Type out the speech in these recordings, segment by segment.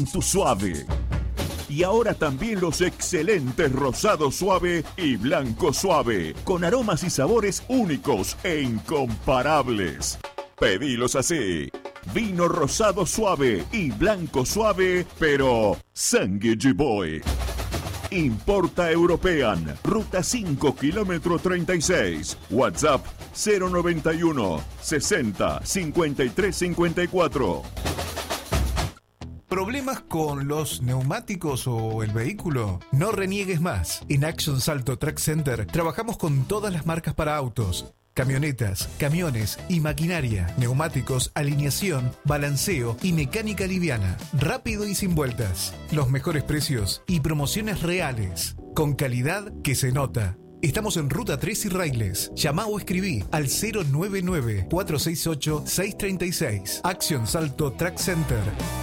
Tu Suave. Y ahora también los excelentes Rosado Suave y Blanco Suave, con aromas y sabores únicos e incomparables. Pedilos así. Vino Rosado Suave y Blanco Suave, pero Sangue Boy. Importa European, Ruta 5, kilómetro 36. WhatsApp 091 60 53 54. ¿Problemas con los neumáticos o el vehículo? No reniegues más. En Action Salto Truck Center trabajamos con todas las marcas para autos, camionetas, camiones y maquinaria, neumáticos, alineación, balanceo y mecánica liviana. Rápido y sin vueltas. Los mejores precios y promociones reales. Con calidad que se nota. Estamos en Ruta 3 y Railes. Llamá o escribí al 099-468-636. Action Salto Truck Center.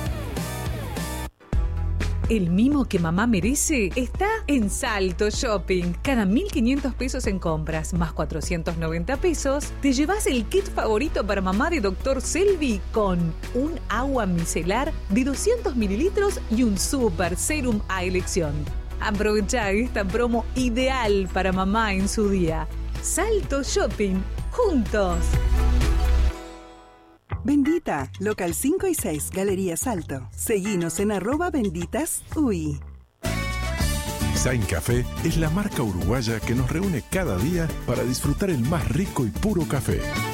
El mimo que mamá merece está en Salto Shopping. Cada 1.500 pesos en compras más 490 pesos, te llevas el kit favorito para mamá de Dr. Selvi con un agua micelar de 200 mililitros y un super serum a elección. Aprovecha esta promo ideal para mamá en su día. Salto Shopping. Juntos. Bendita, local 5 y 6, Galería Salto. Seguinos en @benditasui. Zain Café es la marca uruguaya que nos reúne cada día para disfrutar el más rico y puro café.